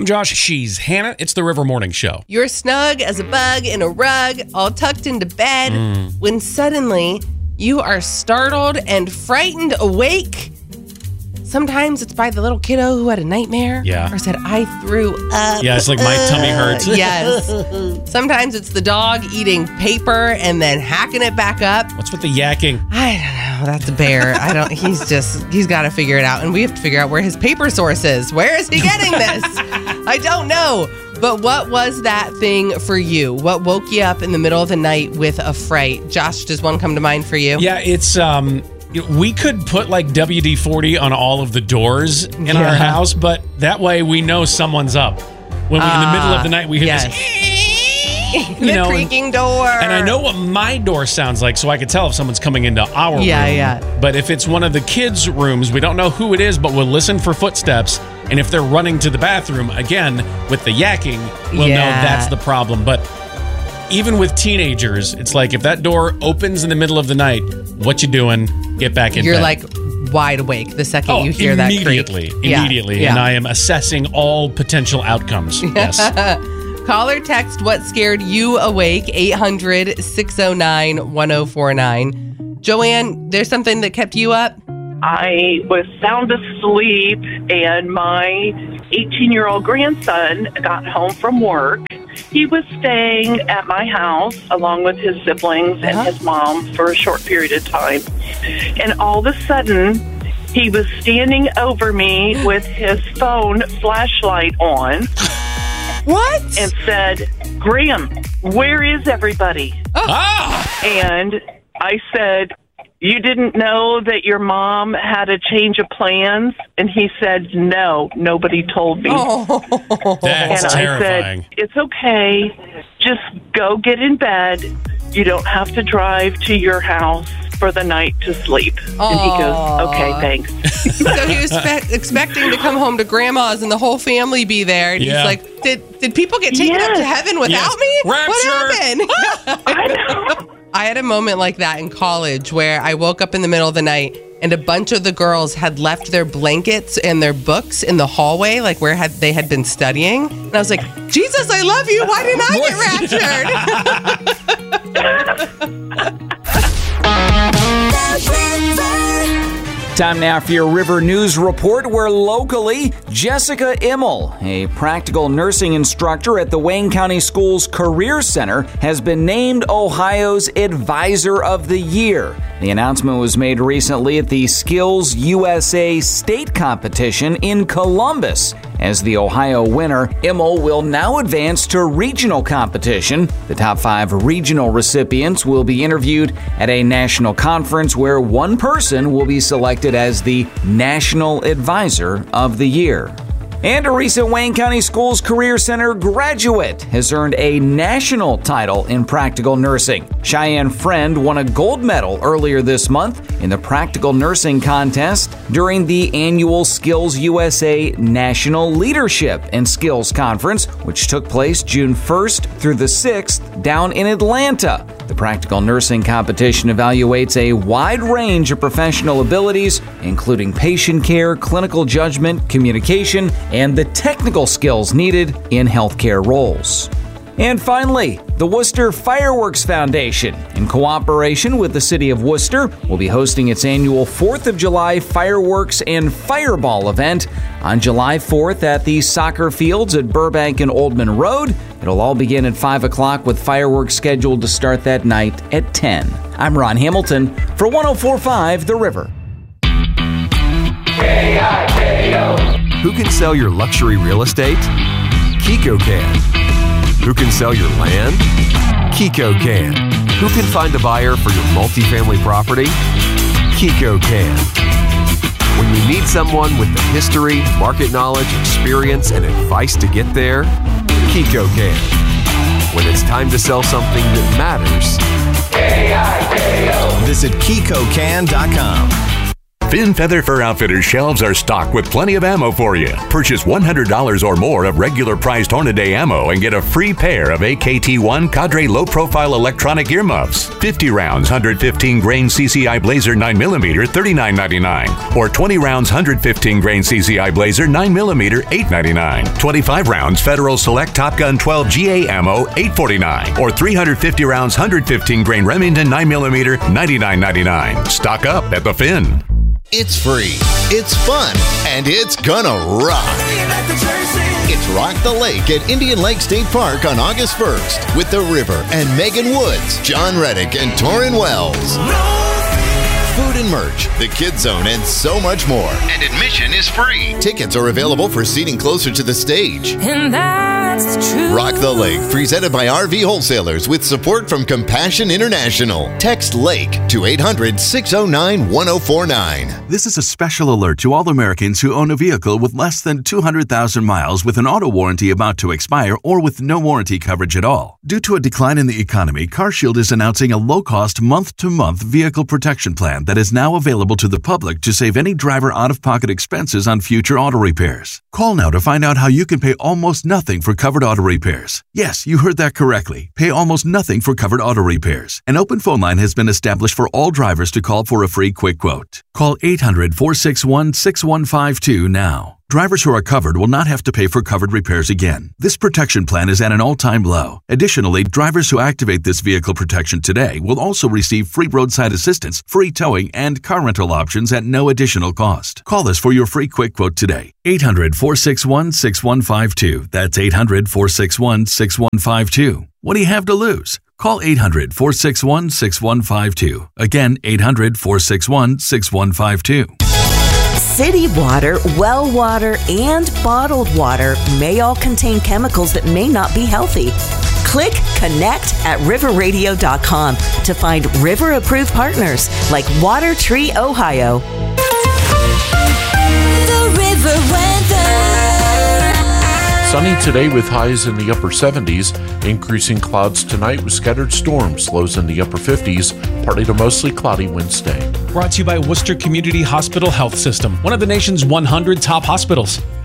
Josh. She's Hannah. It's the River Morning Show. You're snug as a bug in a rug, all tucked into bed, when suddenly you are startled and frightened awake. Sometimes it's by the little kiddo who had a nightmare. Yeah. Or said, I threw up. Yeah, it's like my tummy hurts. Yes. Sometimes it's the dog eating paper and then hacking it back up. What's with the yakking? I don't know. That's a bear. He's got to figure it out. And we have to figure out where his paper source is. Where is he getting this? I don't know. But what was that thing for you? What woke you up in the middle of the night with a fright? Josh, does one come to mind for you? Yeah, it's... we could put like WD-40 on all of the doors in our house, but that way we know someone's up. When we in the middle of the night we hear this, the creaking door. And I know what my door sounds like, so I could tell if someone's coming into our room. Yeah. But if it's one of the kids' rooms, we don't know who it is, but we'll listen for footsteps. And if they're running to the bathroom, again, with the yakking, we'll know that's the problem. But even with teenagers, it's like if that door opens in the middle of the night, what you doing? Get back in bed. You're like wide awake the second you hear that creak. Immediately. Yeah. And I am assessing all potential outcomes. Yes. Call or text what scared you awake, 800-609-1049. Joanne, there's something that kept you up? I was sound asleep, and my 18-year-old grandson got home from work. He was staying at my house along with his siblings and his mom for a short period of time. And all of a sudden, he was standing over me with his phone flashlight on. What? And said, Graham, where is everybody? And I said, you didn't know that your mom had a change of plans? And he said, no, nobody told me. That's and terrifying. I said, it's okay. Just go get in bed. You don't have to drive to your house for the night to sleep. And he goes, okay, thanks. So he was expecting to come home to grandma's and the whole family be there. And he's like, did people get taken up to heaven without me? Rapture. What happened? I know. I had a moment like that in college where I woke up in the middle of the night and a bunch of the girls had left their blankets and their books in the hallway, like where they had been studying. And I was like, Jesus, I love you. Why didn't I get raptured? Time now for your River News Report, where locally, Jessica Immel, a practical nursing instructor at the Wayne County Schools Career Center, has been named Ohio's Advisor of the Year. The announcement was made recently at the Skills USA State Competition in Columbus. As the Ohio winner, Immel will now advance to regional competition. The top 5 regional recipients will be interviewed at a national conference where one person will be selected as the National Advisor of the Year. And a recent Wayne County Schools Career Center graduate has earned a national title in practical nursing. Cheyenne Friend won a gold medal earlier this month in the practical nursing contest during the annual Skills USA National Leadership and Skills Conference, which took place June 1st through the 6th down in Atlanta. The practical nursing competition evaluates a wide range of professional abilities, including patient care, clinical judgment, communication, and the technical skills needed in healthcare roles. And finally, the Worcester Fireworks Foundation, in cooperation with the City of Worcester, will be hosting its annual 4th of July Fireworks and Fireball event on July 4th at the soccer fields at Burbank and Oldman Road. It'll all begin at 5 o'clock with fireworks scheduled to start that night at 10. I'm Ron Hamilton for 104.5 The River. K-I-K-O. Who can sell your luxury real estate? Kiko can. Who can sell your land? Kiko can. Who can find a buyer for your multifamily property? Kiko can. When you need someone with the history, market knowledge, experience, and advice to get there, Kiko can. When it's time to sell something that matters, K-I-K-O. Visit KikoCan.com. Finn Feather Fur Outfitters shelves are stocked with plenty of ammo for you. Purchase $100 or more of regular priced Hornady ammo and get a free pair of AKT-1 Cadre low-profile electronic earmuffs. 50 rounds, 115 grain CCI Blazer 9mm, $39.99. Or 20 rounds, 115 grain CCI Blazer 9mm, $8.99. 25 rounds Federal Select Top Gun 12 GA ammo, $8.49. Or 350 rounds, 115 grain Remington 9mm, $99.99. Stock up at the Finn. It's free, it's fun, and it's gonna rock. It's Rock the Lake at Indian Lake State Park on August 1st with The River and Megan Woods, John Reddick, and Torrin Wells. Food and merch, the Kids Zone, and so much more. And admission is free. Tickets are available for seating closer to the stage. And that's the truth. Rock the Lake, presented by RV Wholesalers with support from Compassion International. Text LAKE to 800-609-1049. This is a special alert to all Americans who own a vehicle with less than 200,000 miles with an auto warranty about to expire or with no warranty coverage at all. Due to a decline in the economy, CarShield is announcing a low-cost month-to-month vehicle protection plan that is now available to the public to save any driver out-of-pocket expenses on future auto repairs. Call now to find out how you can pay almost nothing for covered auto repairs. Yes, you heard that correctly. Pay almost nothing for covered auto repairs. An open phone line has been established for all drivers to call for a free quick quote. Call 800-461-6152 now. Drivers who are covered will not have to pay for covered repairs again. This protection plan is at an all-time low. Additionally, drivers who activate this vehicle protection today will also receive free roadside assistance, free towing, and car rental options at no additional cost. Call us for your free quick quote today. 800-461-6152. That's 800-461-6152. What do you have to lose? Call 800-461-6152. Again, 800-461-6152. City water, well water, and bottled water may all contain chemicals that may not be healthy. Click Connect at riverradio.com to find river-approved partners like Water Tree Ohio. The River weather. Sunny today with highs in the upper 70s. Increasing clouds tonight with scattered storms. Lows in the upper 50s. Partly to mostly cloudy Wednesday. Brought to you by Worcester Community Hospital Health System, one of the nation's 100 top hospitals.